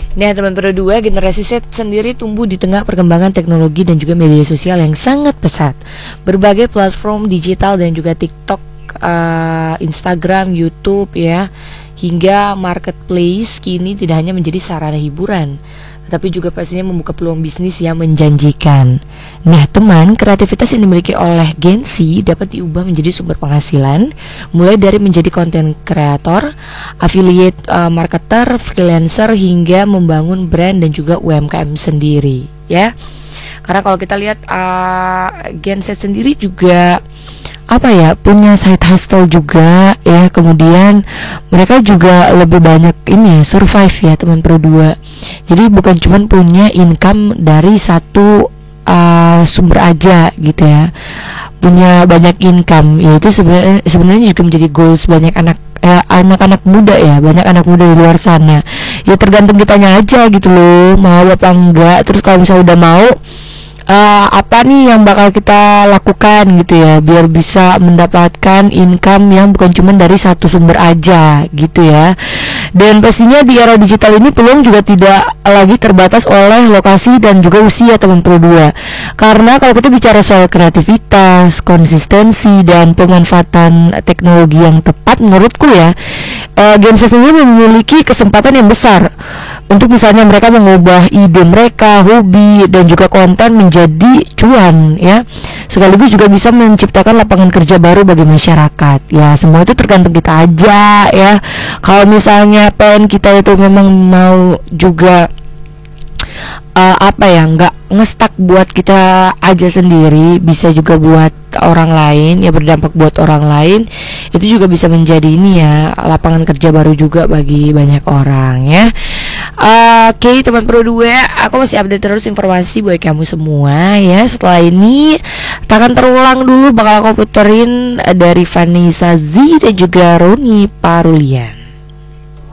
Nah teman Pro 2, generasi Z sendiri tumbuh di tengah perkembangan teknologi dan juga media sosial yang sangat pesat. Berbagai platform digital dan juga TikTok, Instagram, YouTube ya, hingga marketplace kini tidak hanya menjadi sarana hiburan, tapi juga pastinya membuka peluang bisnis yang menjanjikan. Nah teman, kreativitas yang dimiliki oleh Gen Z dapat diubah menjadi sumber penghasilan, mulai dari menjadi konten kreator, affiliate marketer, freelancer, hingga membangun brand dan juga UMKM sendiri ya. Karena kalau kita lihat Gen Z sendiri juga punya side hustle juga ya, kemudian mereka juga lebih banyak ini survive ya teman Pro 2. Jadi bukan cuma punya income dari satu sumber aja gitu ya, punya banyak income. Ya itu sebenarnya juga menjadi goals banyak anak-anak muda ya, banyak anak muda di luar sana. Ya tergantung kitanya aja gitu loh, mau apa enggak. Terus kalau misalnya udah mau, apa nih yang bakal kita lakukan gitu ya, biar bisa mendapatkan income yang bukan cuma dari satu sumber aja gitu ya. Dan pastinya di era digital ini peluang juga tidak lagi terbatas oleh lokasi dan juga usia teman Pro 2. Karena kalau kita bicara soal kreativitas, konsistensi, dan pemanfaatan teknologi yang tepat, menurutku ya, Gen Z ini memiliki kesempatan yang besar untuk misalnya mereka mengubah ide mereka, hobi, dan juga konten menjadi cuan ya, sekaligus juga bisa menciptakan lapangan kerja baru bagi masyarakat. Ya semua itu tergantung kita aja ya. Kalau misalnya pengen kita itu memang mau juga nggak ngestak buat kita aja sendiri, bisa juga buat orang lain ya, berdampak buat orang lain, itu juga bisa menjadi ini ya, lapangan kerja baru juga bagi banyak orang ya. Oke teman Pro 2, aku masih update terus informasi buat kamu semua ya. Setelah ini takkan terulang dulu, bakal aku puterin dari Vanessa Z dan juga Roni Parulian.